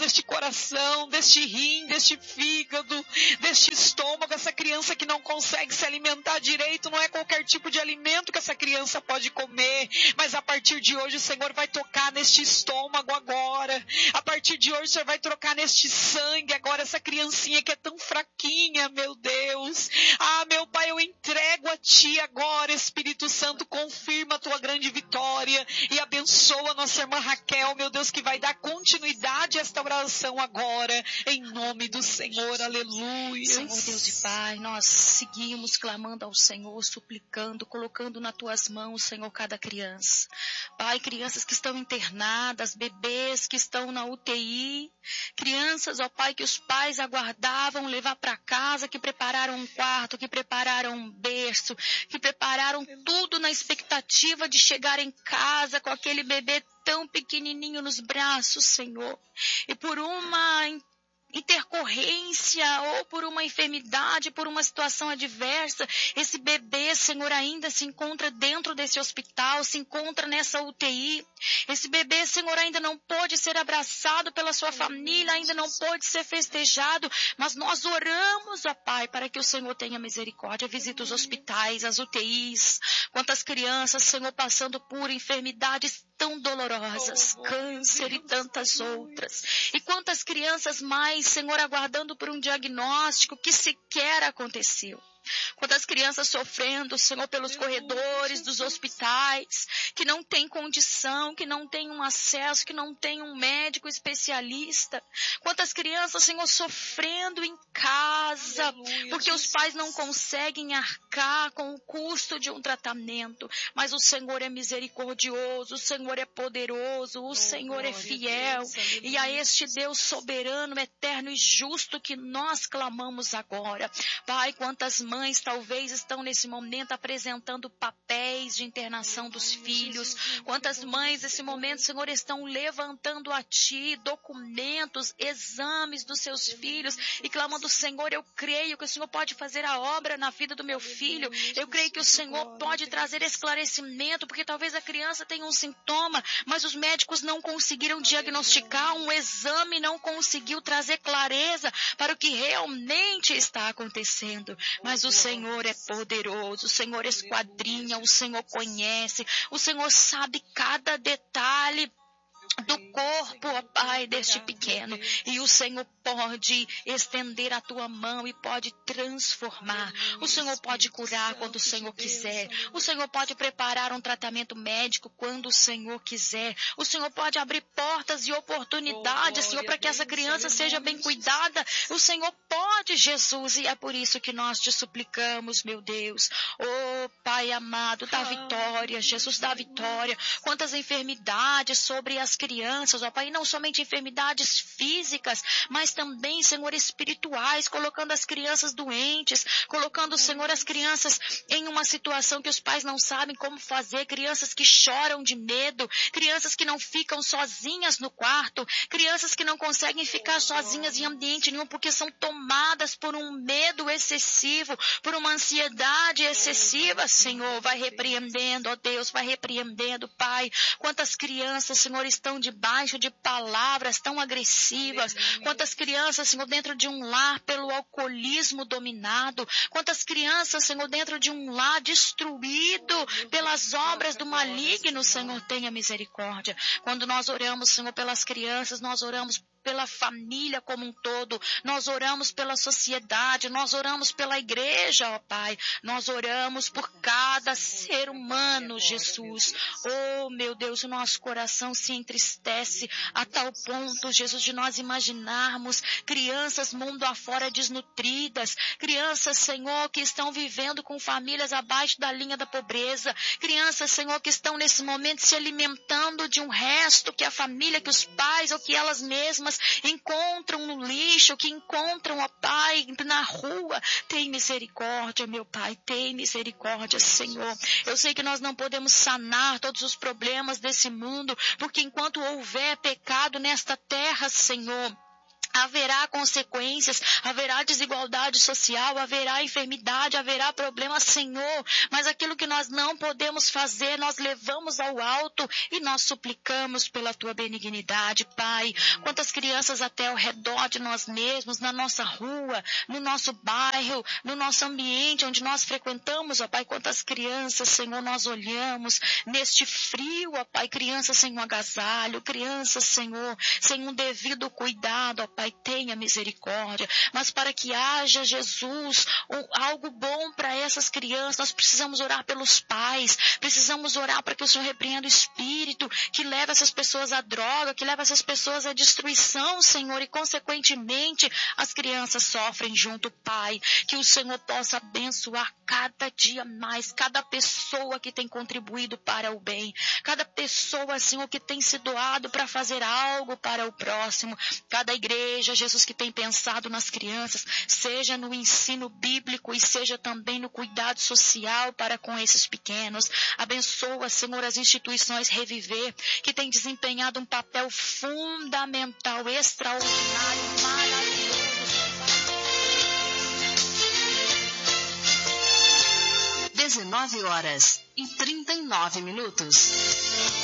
deste coração, deste rim, deste fígado, deste estômago, essa criança que não consegue se alimentar direito, não é qualquer tipo de alimento que essa criança pode comer, mas a partir de hoje o Senhor vai tocar neste estômago agora, a partir de hoje o Senhor vai trocar neste sangue agora, essa criancinha que é tão fraquinha, meu Deus. Meu Pai, eu entrego a Ti agora, Espírito Santo, confirma a Tua grande vitória e abençoa a nossa irmã Raquel, meu Deus, que vai dar continuidade a esta oração agora, em nome do Senhor, aleluia. Senhor Deus e Pai, nós seguimos clamando ao Senhor, suplicando, colocando nas Tuas mãos, Senhor, cada criança. Pai, crianças que estão internadas, bebês que estão na UTI, crianças, ó Pai, que os pais aguardavam levar para casa, que prepararam um quarto, que prepararam um berço, que prepararam tudo na expectativa de chegar em casa com aquele bebê tão pequenininho nos braços, Senhor. E por uma intercorrência ou por uma enfermidade, por uma situação adversa, esse bebê, Senhor, ainda se encontra dentro desse hospital, se encontra nessa UTI. Esse bebê, Senhor, ainda não pôde ser abraçado pela sua família, ainda não pôde ser festejado, mas nós oramos, ó Pai, para que o Senhor tenha misericórdia. Visita os hospitais, as UTIs, quantas crianças, Senhor, passando por enfermidades tão dolorosas, câncer e tantas outras. E quantas crianças mais, Senhor, aguardando por um diagnóstico que sequer aconteceu. Quantas crianças sofrendo, Senhor, pelos corredores dos hospitais, que não tem condição, que não tem um acesso, que não tem um médico especialista. Quantas crianças, Senhor, sofrendo em casa, porque os pais não conseguem arcar com o custo de um tratamento. Mas o Senhor é misericordioso, o Senhor é poderoso, o Senhor é fiel. E a este Deus soberano, eterno e justo que nós clamamos agora. Pai, quantas mães talvez estão nesse momento apresentando papéis de internação dos filhos. Quantas mães nesse momento, Senhor, estão levantando a Ti documentos, exames dos seus filhos e clamando, Senhor, eu creio que o Senhor pode fazer a obra na vida do meu filho. Eu creio que o Senhor pode trazer esclarecimento, porque talvez a criança tenha um sintoma, mas os médicos não conseguiram diagnosticar, um exame não conseguiu trazer clareza para o que realmente está acontecendo. Mas o Senhor é poderoso, o Senhor esquadrinha, o Senhor conhece, o Senhor sabe cada detalhe do corpo, ó Pai, deste pequeno. E o Senhor pode estender a Tua mão e pode transformar. O Senhor pode curar quando o Senhor quiser. O Senhor pode preparar um tratamento médico quando o Senhor quiser. O Senhor pode abrir portas e oportunidades, Senhor, para que essa criança seja bem cuidada. O Senhor pode, Jesus, e é por isso que nós te suplicamos, meu Deus. Oh, Pai amado, dá vitória, Jesus, dá vitória. Quantas enfermidades sobre as crianças, ó Pai, e não somente enfermidades físicas, mas também, Senhor, espirituais, colocando as crianças doentes, colocando, Senhor, as crianças em uma situação que os pais não sabem como fazer, crianças que choram de medo, crianças que não ficam sozinhas no quarto, crianças que não conseguem ficar sozinhas em ambiente nenhum porque são tomadas por um medo excessivo, por uma ansiedade excessiva. Senhor, vai repreendendo, ó Deus, vai repreendendo, Pai. Quantas crianças, Senhor, estão debaixo de palavras tão agressivas. Quantas crianças, Senhor, dentro de um lar pelo alcoolismo dominado. Quantas crianças, Senhor, dentro de um lar destruído pelas obras do maligno. Senhor, tenha misericórdia. Quando nós oramos, Senhor, pelas crianças, nós oramos pela família como um todo, nós oramos pela sociedade, nós oramos pela igreja, ó Pai, nós oramos por cada ser humano, Jesus. Oh, meu Deus, o nosso coração se entristece a tal ponto, Jesus, de nós imaginarmos crianças mundo afora desnutridas, crianças, Senhor, que estão vivendo com famílias abaixo da linha da pobreza, crianças, Senhor, que estão nesse momento se alimentando de um resto que a família, que os pais ou que elas mesmas encontram no lixo, que encontram, ó Pai, na rua. Tem misericórdia, meu Pai, tem misericórdia, Senhor. Eu sei que nós não podemos sanar todos os problemas desse mundo, porque enquanto houver pecado nesta terra, Senhor, haverá consequências, haverá desigualdade social, haverá enfermidade, haverá problema, Senhor. Mas aquilo que nós não podemos fazer, nós levamos ao alto e nós suplicamos pela tua benignidade, Pai. Quantas crianças até ao redor de nós mesmos, na nossa rua, no nosso bairro, no nosso ambiente onde nós frequentamos, ó Pai. Quantas crianças, Senhor, nós olhamos neste frio, ó Pai. Crianças sem um agasalho, crianças, Senhor, sem um devido cuidado, ó Pai. Tenha misericórdia, mas para que haja, Jesus, algo bom para essas crianças, nós precisamos orar pelos pais, precisamos orar para que o Senhor repreenda o espírito que leva essas pessoas à droga, que leva essas pessoas à destruição, Senhor, e consequentemente as crianças sofrem junto, Pai. Que o Senhor possa abençoar cada dia mais, cada pessoa que tem contribuído para o bem, cada pessoa, Senhor, que tem se doado para fazer algo para o próximo, cada igreja, Jesus, que tem pensado nas crianças, seja no ensino bíblico e seja também no cuidado social para com esses pequenos. Abençoa, Senhor, as instituições Reviver, que tem desempenhado um papel fundamental, extraordinário, maravilhoso. 19h39.